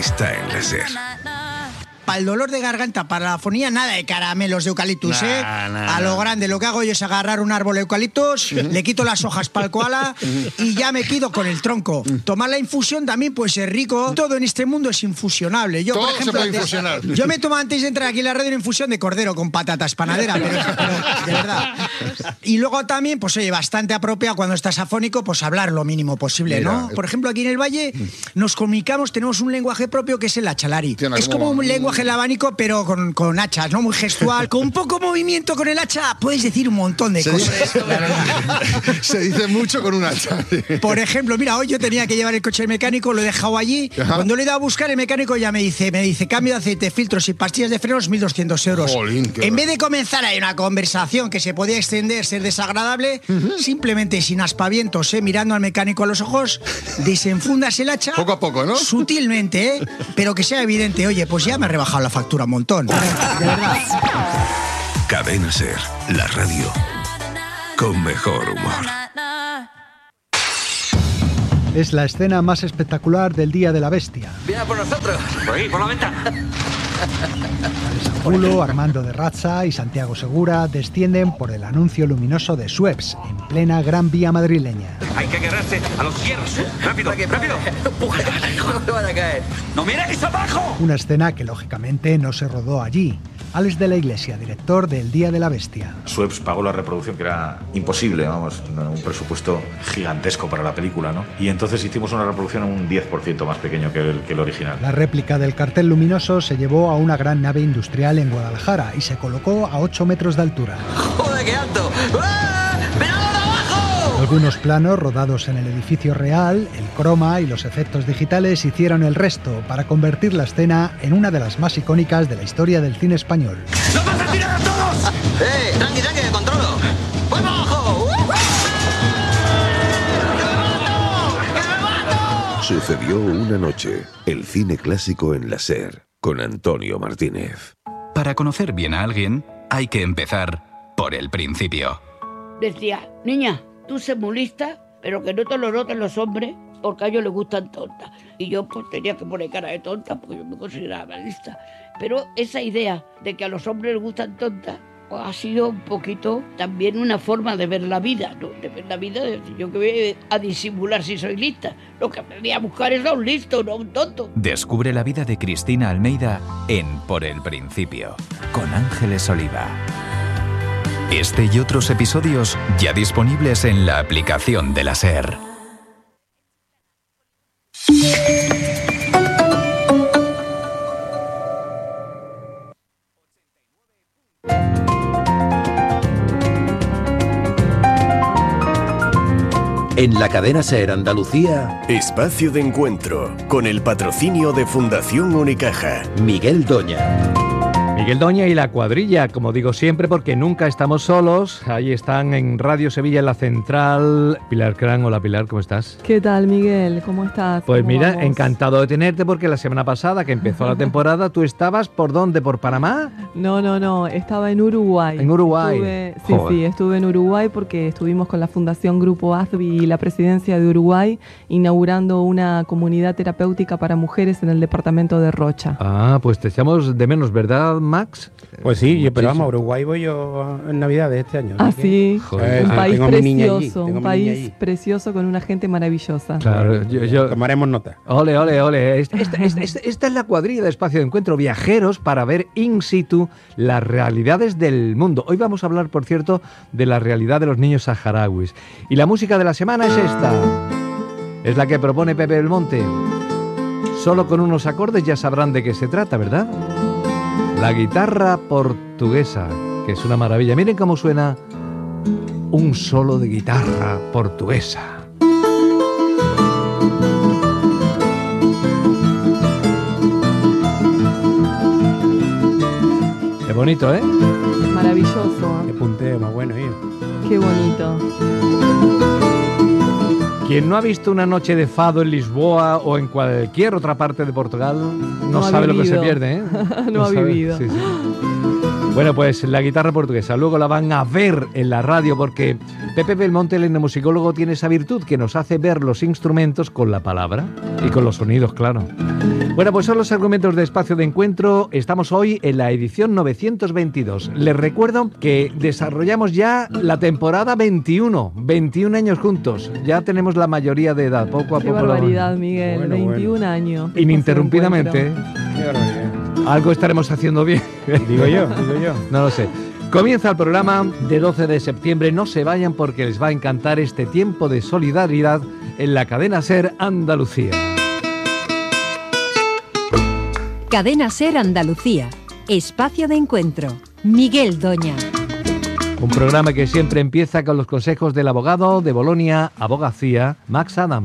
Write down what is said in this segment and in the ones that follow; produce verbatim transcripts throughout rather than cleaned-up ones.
Está en la SER. Para el dolor de garganta, para la afonía, nada de caramelos de eucaliptus, nah, ¿eh? Nah, a lo grande, lo que hago yo es agarrar un árbol de eucaliptus, uh-huh. le quito las hojas para el koala uh-huh. y ya me quedo con el tronco. Uh-huh. Tomar la infusión también puede ser rico. Todo en este mundo es infusionable. Yo, Todo por ejemplo, se puede antes, infusionar. Yo me tomo antes de entrar aquí en la radio una infusión de cordero con patatas panadera, pero, pero de verdad. Y luego también, pues oye, bastante apropiado cuando estás afónico, pues hablar lo mínimo posible, Mira, ¿no? Por ejemplo, aquí en el Valle nos comunicamos, tenemos un lenguaje propio que es el achalari. Es como un lenguaje labánico, pero Con, con hachas, ¿no? Muy gestual. Con poco movimiento con el hacha puedes decir un montón de se cosas. Dice, se dice mucho con un hacha. Por ejemplo, mira, hoy yo tenía que llevar el coche al mecánico, lo he dejado allí. Ajá. Cuando le he ido a buscar, el mecánico ya me dice, me dice, cambio de aceite, filtros y pastillas de frenos, mil doscientos euros. Jolín, en vez de comenzar ahí una conversación que se podía extender, ser desagradable, uh-huh. simplemente sin aspavientos, ¿eh? Mirando al mecánico a los ojos, desenfundas el hacha. Poco a poco, ¿no? Sutilmente, ¿eh? Pero que sea evidente, oye, pues ya me ha rebajado la factura un montón. De verdad. Cadena SER, la radio con mejor humor. Es la escena más espectacular del Día de la Bestia. ¡Viene por nosotros! ¡Por ahí, por la ventana! Julio, Armando de Razza y Santiago Segura descienden por el anuncio luminoso de Sueps, en plena Gran Vía madrileña. Hay que agarrarse a los hierros. ¡Rápido, rápido! ¡Empuja! ¡No van a caer! ¡No miréis abajo! Una escena que lógicamente no se rodó allí. Alex de la Iglesia, director del Día de la Bestia. Sueps pagó la reproducción, que era imposible, vamos, un presupuesto gigantesco para la película, ¿no? Y entonces hicimos una reproducción un diez por ciento más pequeño que el, que el original. La réplica del cartel luminoso se llevó a una gran nave industrial en Guadalajara y se colocó a ocho metros de altura. ¡Joder, qué alto! ¡Ah! ¡Miradlo de abajo! Algunos planos rodados en el edificio real, el croma y los efectos digitales hicieron el resto para convertir la escena en una de las más icónicas de la historia del cine español. ¡Nos vas a tirar a todos! ¡Eh! ¡Tranqui, tranqui, que controlo! ¡Voy para abajo! ¡Que me mato! ¡Que me mato! Sucedió una noche, el cine clásico en la SER, con Antonio Martínez. Para conocer bien a alguien, hay que empezar por el principio. Decía, niña, tú sé muy lista, pero que no te lo noten los hombres, porque a ellos les gustan tontas. Y yo pues tenía que poner cara de tonta, porque yo me consideraba lista. Pero esa idea de que a los hombres les gustan tontas, pues ha sido un poquito también una forma de ver la vida, ¿no? De ver la vida, de decir, yo que voy a disimular si soy lista. Lo que aprendí a buscar es a un listo, no a un tonto. Descubre la vida de Cristina Almeida en Por el Principio, con Ángeles Oliva. Este y otros episodios ya disponibles en la aplicación de la SER. En la cadena SER Andalucía, Espacio de Encuentro, con el patrocinio de Fundación Unicaja. Miguel Doña. Miguel Doña y la cuadrilla, como digo siempre, porque nunca estamos solos. Ahí están en Radio Sevilla, en la central. Pilar Cran, hola Pilar, ¿cómo estás? ¿Qué tal, Miguel? ¿Cómo estás? Pues ¿Cómo mira, vamos? encantado de tenerte, porque la semana pasada que empezó la temporada, ¿tú estabas por dónde? ¿Por Panamá? No, no, no, estaba en Uruguay. ¿En Uruguay? Estuve, sí, Joder. sí, estuve en Uruguay porque estuvimos con la Fundación Grupo A S B y la Presidencia de Uruguay inaugurando una comunidad terapéutica para mujeres en el departamento de Rocha. Ah, pues te echamos de menos, ¿verdad, Max? Pues sí, yo, pero vamos, a Uruguay voy yo en Navidad de este año. Ah, sí, Joder, un ah, país tengo a mi niña allí, precioso, tengo un a mi niña país allí. precioso con una gente maravillosa. Claro, yo, yo... Tomaremos nota. Ole, ole, ole. Esta, esta, esta, esta, esta es la cuadrilla de Espacio de Encuentro, viajeros para ver in situ las realidades del mundo. Hoy vamos a hablar, por cierto, de la realidad de los niños saharauis. Y la música de la semana es esta. Es la que propone Pepe Belmonte. Solo con unos acordes ya sabrán de qué se trata, ¿verdad? La guitarra portuguesa, que es una maravilla. Miren cómo suena un solo de guitarra portuguesa. Qué bonito, ¿eh? Maravilloso. Qué punteo más bueno, hijo. Qué bonito. Quien no ha visto una noche de fado en Lisboa o en cualquier otra parte de Portugal no, No ha sabe lo que se vivido. pierde, ¿eh? No ha sabe. vivido. Sí, sí. Bueno, pues la guitarra portuguesa, luego la van a ver en la radio porque Pepe Belmonte, el etnomusicólogo, tiene esa virtud que nos hace ver los instrumentos con la palabra y con los sonidos, claro. Bueno, pues son los argumentos de Espacio de Encuentro. Estamos hoy en la edición novecientos veintidós. Les recuerdo que desarrollamos ya la temporada veintiuno, veintiún años juntos. Ya tenemos la mayoría de edad, poco a Qué poco. barbaridad, Miguel, Bueno, veintiún bueno. años. Ininterrumpidamente. ¿eh? Qué barbaridad. Algo estaremos haciendo bien. Digo yo, digo yo. No lo sé. Comienza el programa de doce de septiembre. No se vayan porque les va a encantar este tiempo de solidaridad en la cadena SER Andalucía. Cadena SER Andalucía. Espacio de Encuentro. Miguel Doña. Un programa que siempre empieza con los consejos del abogado de Bolonia Abogacía, Max Adam.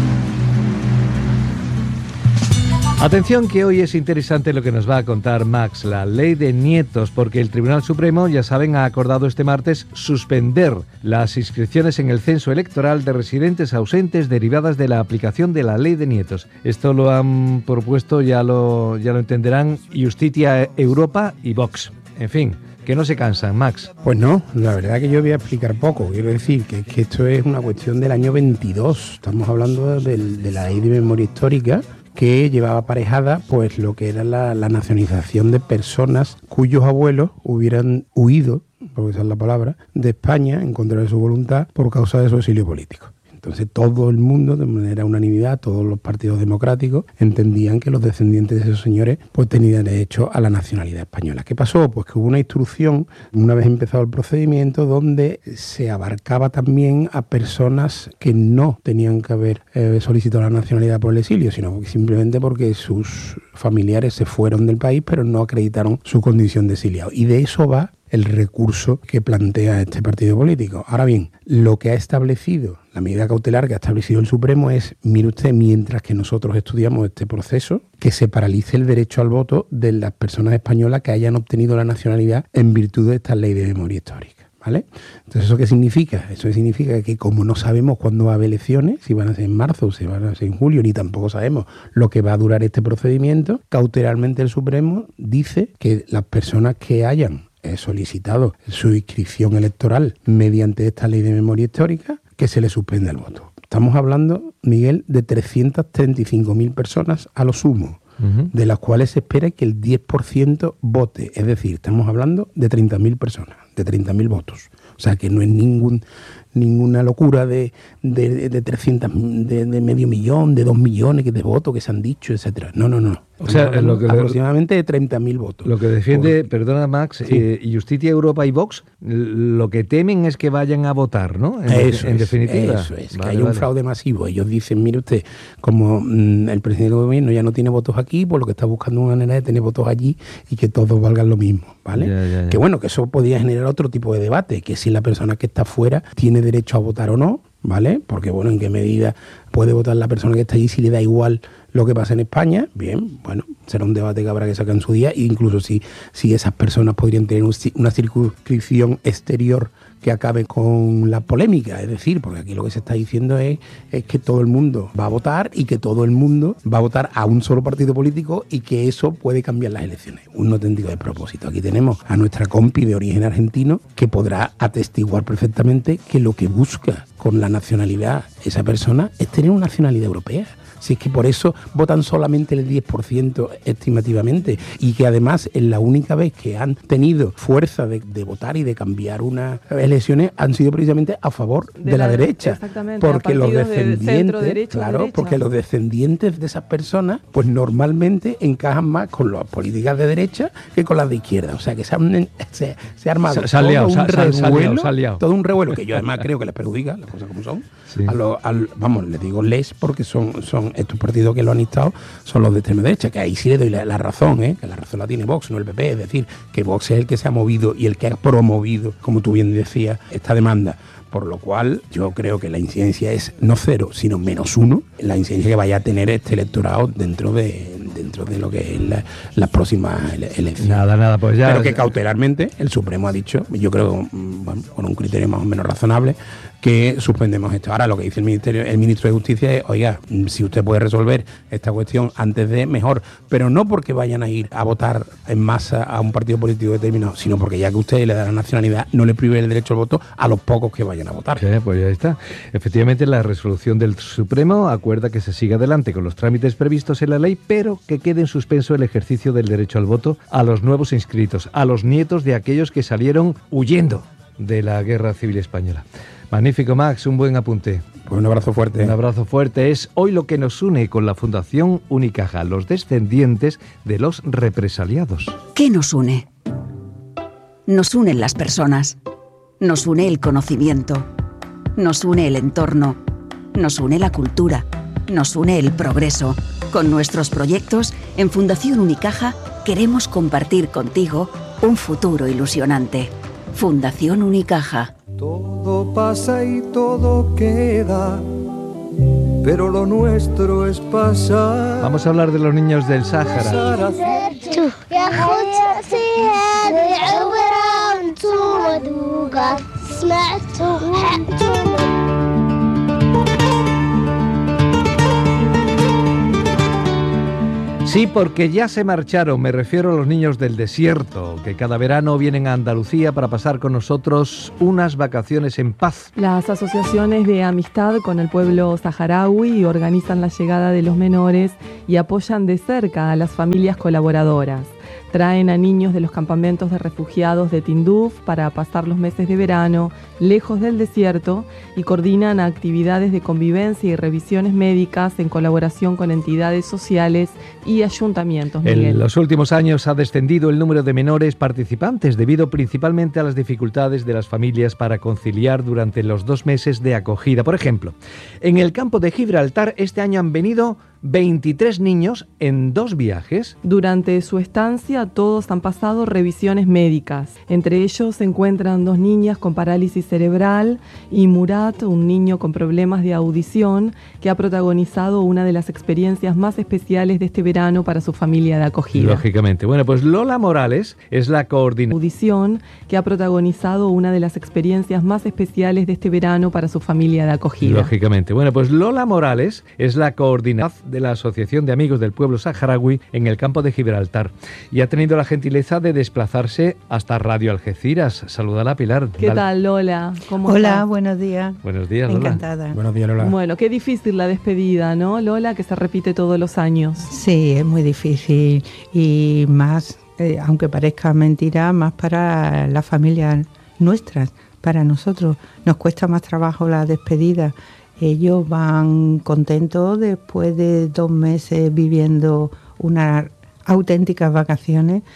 Atención que hoy es interesante lo que nos va a contar Max, la ley de nietos, porque el Tribunal Supremo, ya saben, ha acordado este martes suspender las inscripciones en el censo electoral de residentes ausentes derivadas de la aplicación de la ley de nietos. Esto lo han propuesto, ya lo, ya lo entenderán, Justitia Europa y Vox. En fin, que no se cansan, Max. Pues no, la verdad que yo voy a explicar poco. Quiero decir que, que esto es una cuestión del año veintidós. Estamos hablando del, de la ley de memoria histórica, que llevaba aparejada pues lo que era la, la nacionalización de personas cuyos abuelos hubieran huido, por usar la palabra, de España en contra de su voluntad por causa de su exilio político. Entonces todo el mundo, de manera unanimidad, todos los partidos democráticos, entendían que los descendientes de esos señores pues tenían derecho a la nacionalidad española. ¿Qué pasó? Pues que hubo una instrucción, una vez empezado el procedimiento, donde se abarcaba también a personas que no tenían que haber eh, solicitado la nacionalidad por el exilio, sino simplemente porque sus familiares se fueron del país, pero no acreditaron su condición de exiliado. Y de eso va el recurso que plantea este partido político. Ahora bien, lo que ha establecido, la medida cautelar que ha establecido el Supremo es, mire usted, mientras que nosotros estudiamos este proceso, que se paralice el derecho al voto de las personas españolas que hayan obtenido la nacionalidad en virtud de esta ley de memoria histórica. ¿Vale? Entonces, ¿eso qué significa? Eso significa que como no sabemos cuándo va a haber elecciones, si van a ser en marzo o si van a ser en julio, ni tampoco sabemos lo que va a durar este procedimiento, cautelarmente el Supremo dice que las personas que hayan eh, solicitado su inscripción electoral mediante esta ley de memoria histórica, que se le suspenda el voto. Estamos hablando, Miguel, de trescientas treinta y cinco mil personas a lo sumo, uh-huh. de las cuales se espera que el diez por ciento vote. Es decir, estamos hablando de treinta mil personas, de treinta mil votos. O sea, que no es ningún ninguna locura de, de, de trescientos, de, de medio millón, de dos millones de votos que se han dicho, etcétera. No, no, no. O sea, lo que aproximadamente de treinta mil votos. Lo que defiende, Por, perdona Max, sí. eh, Justitia Europa y Vox, lo que temen es que vayan a votar, ¿no? En, eso en es, definitiva. Eso es, vale, que hay vale. un fraude masivo. Ellos dicen, mire usted, como mmm, el presidente del gobierno ya no tiene votos aquí, pues lo que está buscando es una manera de tener votos allí y que todos valgan lo mismo, ¿vale? Ya, ya, ya. Que bueno, que eso podría generar otro tipo de debate, que si la persona que está fuera tiene derecho a votar o no, ¿vale? Porque bueno, ¿en qué medida puede votar la persona que está allí si le da igual lo que pasa en España? Bien, bueno, será un debate que habrá que sacar en su día, e incluso si, si esas personas podrían tener un, una circunscripción exterior que acabe con la polémica, es decir, porque aquí lo que se está diciendo es, es que todo el mundo va a votar y que todo el mundo va a votar a un solo partido político y que eso puede cambiar las elecciones. Un auténtico despropósito. Aquí tenemos a nuestra compi de origen argentino que podrá atestiguar perfectamente que lo que busca con la nacionalidad esa persona es tener una nacionalidad europea. Si es que por eso votan solamente el diez por ciento estimativamente, y que además es la única vez que han tenido fuerza de, de votar y de cambiar unas elecciones han sido precisamente a favor de, de la, la derecha. Exactamente, porque los descendientes, de centro, derecho, claro, derecha. porque los descendientes de esas personas pues normalmente encajan más con las políticas de derecha que con las de izquierda. O sea que se, han, se, se ha armado se, se todo liado, un se, revuelo, se liado, se liado. todo un revuelo que yo además creo que les perjudica, las cosas como son. Sí. A lo, al, vamos, les digo les porque son, son estos partidos que lo han instado, son los de extrema derecha, que ahí sí le doy la, la razón, ¿eh? Que la razón la tiene Vox, no el P P, es decir, que Vox es el que se ha movido y el que ha promovido, como tú bien decías, esta demanda. Por lo cual yo creo que la incidencia es no cero, sino menos uno, la incidencia que vaya a tener este electorado dentro de, dentro de lo que es la, las próximas ele- elecciones. Nada, nada, pues ya... Pero que cautelarmente el Supremo ha dicho, yo creo, bueno, con un criterio más o menos razonable, que suspendemos esto. Ahora lo que dice el ministerio, el ministro de Justicia es, oiga, si usted puede resolver esta cuestión antes de, mejor, pero no porque vayan a ir a votar en masa a un partido político determinado, sino porque ya que usted le da la nacionalidad, no le prive el derecho al voto a los pocos que vayan a votar. Sí, pues ya está. Efectivamente, la resolución del Supremo acuerda que se siga adelante con los trámites previstos en la ley, pero que quede en suspenso el ejercicio del derecho al voto a los nuevos inscritos, a los nietos de aquellos que salieron huyendo de la Guerra Civil Española. Magnífico, Max, un buen apunte. Pues un abrazo fuerte. Un abrazo fuerte. Es hoy lo que nos une con la Fundación Unicaja, los descendientes de los represaliados. ¿Qué nos une? Nos unen las personas, nos une el conocimiento, nos une el entorno, nos une la cultura, nos une el progreso. Con nuestros proyectos, en Fundación Unicaja queremos compartir contigo un futuro ilusionante. Fundación Unicaja. Todo pasa y todo queda, pero lo nuestro es pasar. Vamos a hablar de los niños del Sáhara. Sí, porque ya se marcharon, me refiero a los niños del desierto, que cada verano vienen a Andalucía para pasar con nosotros unas vacaciones en paz. Las asociaciones de amistad con el pueblo saharaui organizan la llegada de los menores y apoyan de cerca a las familias colaboradoras. Traen a niños de los campamentos de refugiados de Tinduf para pasar los meses de verano lejos del desierto y coordinan actividades de convivencia y revisiones médicas en colaboración con entidades sociales y ayuntamientos. Miguel. En los últimos años ha descendido el número de menores participantes debido principalmente a las dificultades de las familias para conciliar durante los dos meses de acogida. Por ejemplo, en el campo de Gibraltar este año han venido veintitrés niños en dos viajes. Durante su estancia todos han pasado revisiones médicas. Entre ellos se encuentran dos niñas con parálisis cerebral y Murat, un niño con problemas de audición que ha protagonizado una de las experiencias más especiales de este verano para su familia de acogida. Lógicamente. Bueno, pues Lola Morales es la coordinadora. Audición que ha protagonizado una de las experiencias más especiales de este verano para su familia de acogida. Lógicamente. Bueno, pues Lola Morales es la coordinadora de la Asociación de Amigos del Pueblo Saharaui en el campo de Gibraltar y ha tenido la gentileza de desplazarse hasta Radio Algeciras. Saludala, Pilar. ¿Qué Dale. tal, Lola? ¿Cómo Hola, estás? buenos días. Buenos días, Lola. Encantada. Buenos días, Lola. Bueno, qué difícil la despedida, ¿no, Lola? Que se repite todos los años. Sí, es muy difícil y más, eh, aunque parezca mentira, más para las familias nuestras, para nosotros. Nos cuesta más trabajo la despedida. Ellos van contentos después de dos meses viviendo unas auténticas vacaciones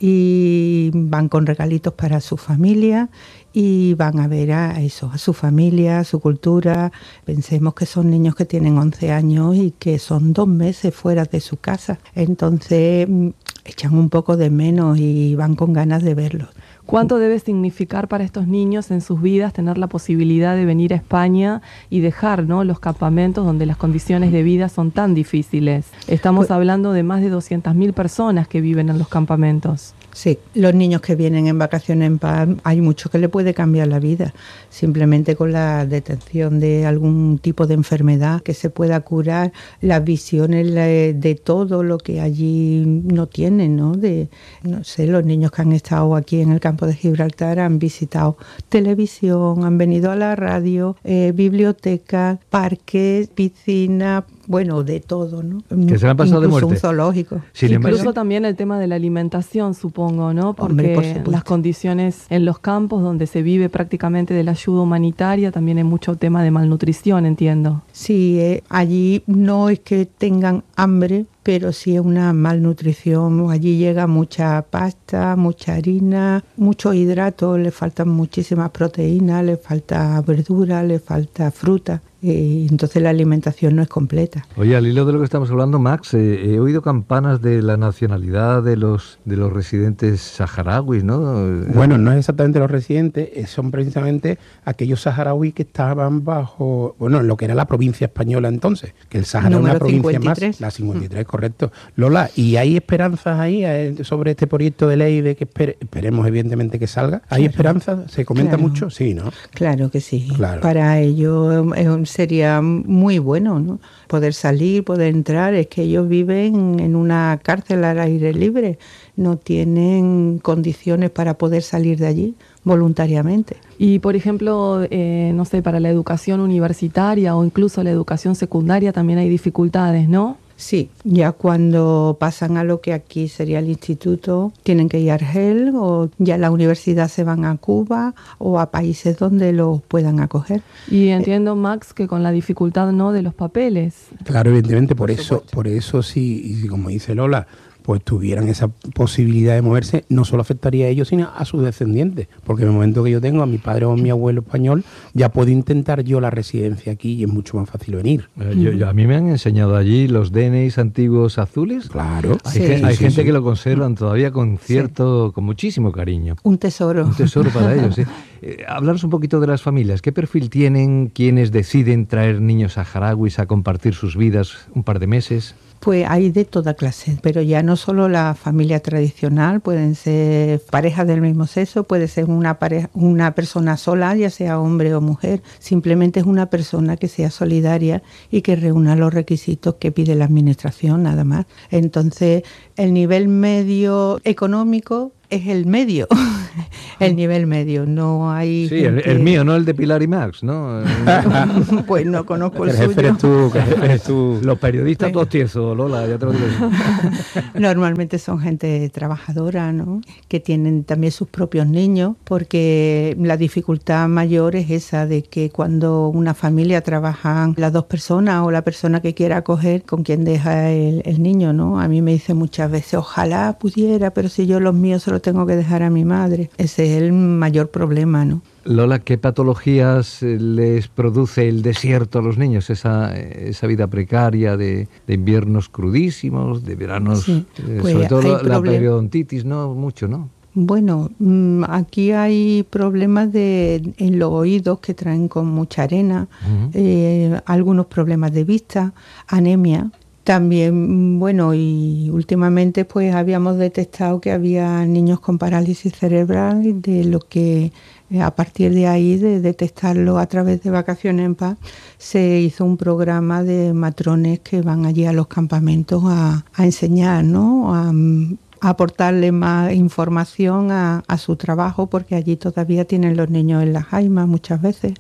y van con regalitos para su familia y van a ver a eso, a su familia, a su cultura. Pensemos que son niños que tienen once años y que son dos meses fuera de su casa. Entonces echan un poco de menos y van con ganas de verlos. ¿Cuánto debe significar para estos niños en sus vidas tener la posibilidad de venir a España y dejar, ¿no?, los campamentos donde las condiciones de vida son tan difíciles? Estamos pues, hablando de más de doscientas mil personas que viven en los campamentos. Sí, los niños que vienen en vacaciones en paz, hay mucho que le puede cambiar la vida, simplemente con la detención de algún tipo de enfermedad que se pueda curar, las visiones de todo lo que allí no tienen, ¿no? De, no sé, los niños que han estado aquí en el campo de Gibraltar han visitado televisión, han venido a la radio, eh, bibliotecas, parques, piscinas, bueno, de todo, ¿no? Que se le han pasado de muerte. Un zoológico. Sin Incluso embargo, también el tema de la alimentación, supongo, ¿no? Porque Hombre, por supuesto. las condiciones en los campos donde se vive prácticamente de la ayuda humanitaria, también hay mucho tema de malnutrición, entiendo. Sí, eh, allí no es que tengan hambre, pero sí es una malnutrición. Allí llega mucha pasta, mucha harina, muchos hidratos, le faltan muchísimas proteínas, le falta verdura, le falta fruta. Eh, entonces la alimentación no es completa. Oye, al hilo de lo que estamos hablando, Max, eh, he oído campanas de la nacionalidad de los de los residentes saharauis, ¿no? Bueno, no es exactamente los residentes, eh, son precisamente aquellos saharauis que estaban bajo, bueno, lo que era la provincia española entonces, que el Sahara es una provincia cincuenta y tres. Más, la cincuenta y tres, mm. correcto. Lola, ¿y hay esperanzas ahí eh, sobre este proyecto de ley de que esper- esperemos evidentemente que salga? ¿Hay claro. esperanzas? ¿Se comenta claro. mucho? Sí, ¿no? Claro que sí. Claro. Para ello es un sería muy bueno, ¿no? Poder salir, poder entrar. Es que ellos viven en una cárcel al aire libre, no tienen condiciones para poder salir de allí voluntariamente. Y, por ejemplo, eh, no sé, para la educación universitaria o incluso la educación secundaria también hay dificultades, ¿no? Sí, ya cuando pasan a lo que aquí sería el instituto, tienen que ir a Argel, o ya la universidad se van a Cuba o a países donde los puedan acoger. Y entiendo, Max, que con la dificultad no de los papeles. Claro, evidentemente, por, por eso, por eso sí, y como dice Lola, pues tuvieran esa posibilidad de moverse, no solo afectaría a ellos, sino a sus descendientes. Porque en el momento que yo tengo a mi padre o a mi abuelo español, ya puedo intentar yo la residencia aquí y es mucho más fácil venir. Eh, yo, yo, a mí me han enseñado allí los D N Is antiguos azules. Claro. Hay, sí, gen, hay sí, gente sí. que lo conservan todavía con cierto, sí. con muchísimo cariño. Un tesoro. Un tesoro para ellos, sí. Eh, hablaros un poquito de las familias. ¿Qué perfil tienen quienes deciden traer niños saharauis a compartir sus vidas un par de meses? Pues hay de toda clase, pero ya no solo la familia tradicional, pueden ser parejas del mismo sexo, puede ser una pareja, una persona sola, ya sea hombre o mujer, simplemente es una persona que sea solidaria y que reúna los requisitos que pide la administración, nada más. Entonces, el nivel medio económico es el medio, el nivel medio, no hay... Sí, el, el mío, no el de Pilar y Max, ¿no? Pues no conozco el, el suyo. Jefe eres tú, que el jefe eres tú. Los periodistas todos tiesos, Lola, ya te lo digo. Normalmente son gente trabajadora, ¿no? Que tienen también sus propios niños, porque la dificultad mayor es esa de que cuando una familia trabajan las dos personas o la persona que quiera acoger, con quien deja el, el niño, ¿no? A mí me dicen muchas veces, ojalá pudiera, pero si yo los míos se los tengo que dejar a mi madre. Ese es el mayor problema, ¿no? Lola, ¿qué patologías les produce el desierto a los niños? Esa, esa vida precaria de, de inviernos crudísimos, de veranos, sí, eh, pues sobre todo la, la problem- periodontitis, ¿no? Mucho, ¿no? Bueno, aquí hay problemas de, en los oídos que traen con mucha arena, uh-huh. eh, algunos problemas de vista, anemia. También, bueno, y últimamente pues habíamos detectado que había niños con parálisis cerebral, de lo que a partir de ahí, de detectarlo a través de Vacaciones en Paz, se hizo un programa de matrones que van allí a los campamentos a, a enseñar, ¿no? A, a aportarle más información a, a su trabajo, porque allí todavía tienen los niños en las jaimas muchas veces,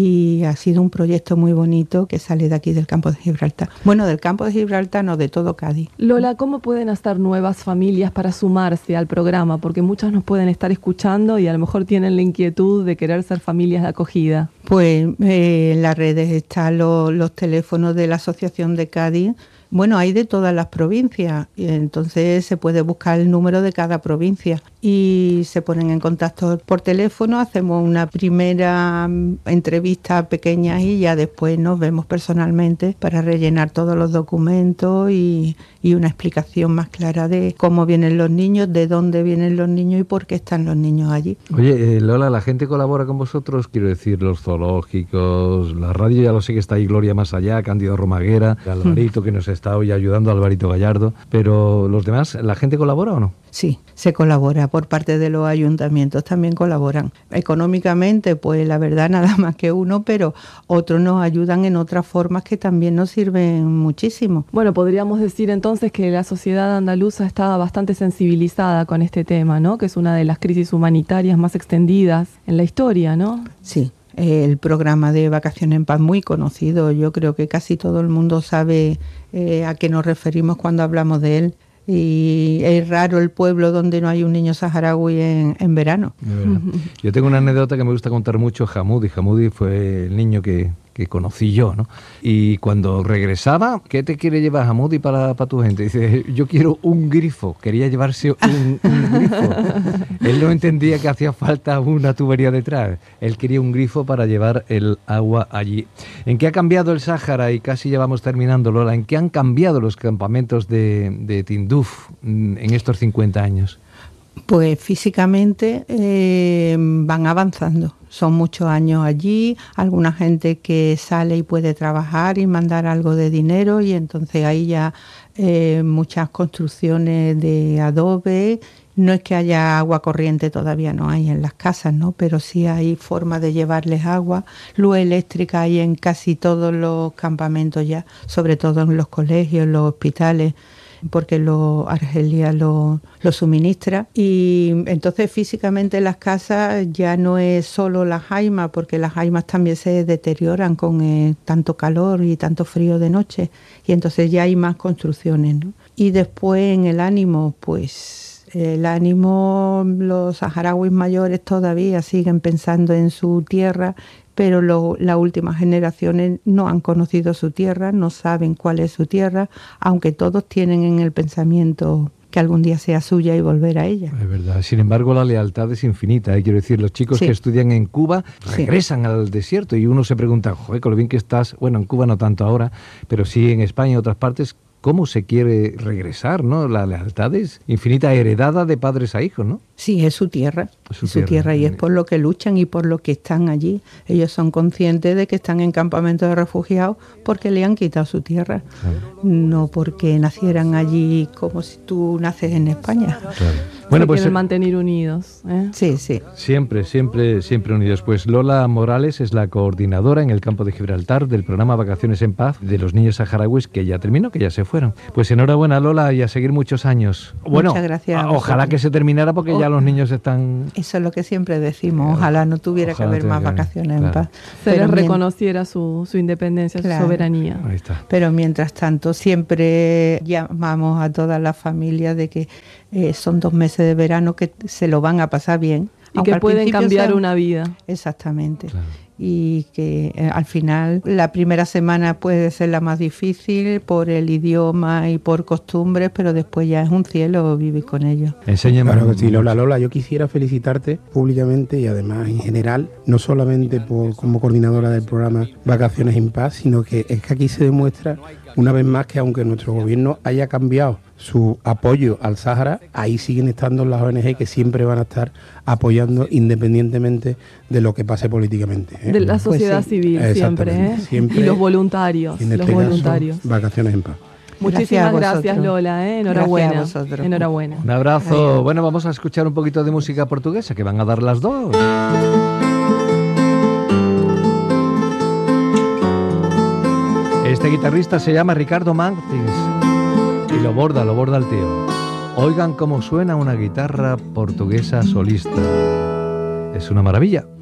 y ha sido un proyecto muy bonito que sale de aquí del campo de Gibraltar. Bueno, del campo de Gibraltar no, de todo Cádiz. Lola, ¿cómo pueden hacer nuevas familias para sumarse al programa? Porque muchas nos pueden estar escuchando y a lo mejor tienen la inquietud de querer ser familias de acogida. Pues eh, en las redes están los, los teléfonos de la Asociación de Cádiz. Bueno, hay de todas las provincias, y entonces se puede buscar el número de cada provincia y se ponen en contacto por teléfono, hacemos una primera entrevista pequeña y ya después nos vemos personalmente para rellenar todos los documentos y, y una explicación más clara de cómo vienen los niños, de dónde vienen los niños y por qué están los niños allí. Oye, eh, Lola, ¿la gente colabora con vosotros? Quiero decir, los zoológicos, la radio, ya lo sé que está ahí Gloria Más Allá, Cándido Romaguera, Alvarito, que nos está hoy ayudando, Alvarito Gallardo, pero los demás, ¿la gente colabora o no? Sí, se colabora por parte de los ayuntamientos, también colaboran. Económicamente, pues la verdad nada más que uno, pero otros nos ayudan en otras formas que también nos sirven muchísimo. Bueno, podríamos decir entonces que la sociedad andaluza está bastante sensibilizada con este tema, ¿no? Que es una de las crisis humanitarias más extendidas en la historia, ¿no? Sí. El programa de Vacaciones en Paz, muy conocido, yo creo que casi todo el mundo sabe eh, a qué nos referimos cuando hablamos de él. Y es raro el pueblo donde no hay un niño saharaui en, en verano. Yo tengo una anécdota que me gusta contar mucho, Hamoudi. Hamoudi fue el niño que, que conocí yo, ¿no? Y cuando regresaba, ¿qué te quiere llevar, Hamoudi, para, para tu gente? Dice, yo quiero un grifo. Quería llevarse un, un grifo. Él no entendía que hacía falta una tubería detrás. Él quería un grifo para llevar el agua allí. ¿En qué ha cambiado el Sáhara? Y casi ya vamos terminando, Lola. ¿En qué han cambiado los campamentos de, de Tinduf en estos cincuenta años? Pues físicamente eh, van avanzando. Son muchos años allí, alguna gente que sale y puede trabajar y mandar algo de dinero, y entonces ahí ya eh, muchas construcciones de adobe. No es que haya agua corriente, todavía no hay en las casas, ¿no? Pero sí hay forma de llevarles agua. Luz eléctrica hay en casi todos los campamentos ya, sobre todo en los colegios, en los hospitales, porque lo, Argelia lo, lo suministra. Y entonces físicamente las casas ya no es solo la jaima, porque las jaimas también se deterioran con eh, tanto calor y tanto frío de noche, y entonces ya hay más construcciones, ¿no? Y después en el ánimo, pues el ánimo, los saharauis mayores todavía siguen pensando en su tierra, pero lo, las últimas generaciones no han conocido su tierra, no saben cuál es su tierra, aunque todos tienen en el pensamiento que algún día sea suya y volver a ella. Es verdad. Sin embargo, la lealtad es infinita. ¿eh? Quiero decir, los chicos sí. que estudian en Cuba regresan sí. al desierto, y uno se pregunta, joder, con lo bien que estás, bueno, en Cuba no tanto ahora, pero sí en España y otras partes, ¿cómo se quiere regresar, no? La lealtad es infinita, heredada de padres a hijos, ¿no? Sí, es su tierra, es su, es su tierra, tierra, y es por lo que luchan y por lo que están allí. Ellos son conscientes de que están en campamentos de refugiados porque le han quitado su tierra, claro. no porque nacieran allí como si tú naces en España. Claro. Bueno, se pues quieren mantener unidos. ¿eh? Sí, sí. Siempre, siempre, siempre unidos. Pues Lola Morales es la coordinadora en el campo de Gibraltar del programa Vacaciones en Paz de los niños saharauis, que ya terminó, que ya se fueron. Pues enhorabuena, Lola, y a seguir muchos años. Bueno, muchas gracias. Ojalá que se terminara, porque oh. ya los niños están... Eso es lo que siempre decimos. Ojalá no tuviera ojalá que haber más vacaciones claro. en paz. Se les reconociera su, su independencia, claro. su soberanía. Ahí está. Pero mientras tanto, siempre llamamos a todas las familias de que eh, son dos meses de verano que se lo van a pasar bien. Y que pueden cambiar sea... una vida. Exactamente. Claro. Y que eh, al final la primera semana puede ser la más difícil por el idioma y por costumbres, pero después ya es un cielo vivir con ellos. Enséñame. Claro que sí, Lola. Lola, yo quisiera felicitarte públicamente y además en general, no solamente por, como coordinadora del programa Vacaciones en Paz, sino que es que aquí se demuestra una vez más que aunque nuestro gobierno haya cambiado su apoyo al Sáhara, ahí siguen estando las O N G que siempre van a estar apoyando independientemente de lo que pase políticamente. ¿eh? De la sociedad pues sí. civil siempre, ¿eh? siempre. Y los voluntarios. En este los caso, voluntarios. Vacaciones en Paz. Muchísimas gracias, gracias Lola, ¿eh? enhorabuena. Enhorabuena. Un abrazo. Adiós. Bueno, vamos a escuchar un poquito de música portuguesa, que van a dar las dos. Este guitarrista se llama Ricardo Martins y lo borda, lo borda el tío. Oigan cómo suena una guitarra portuguesa solista. Es una maravilla.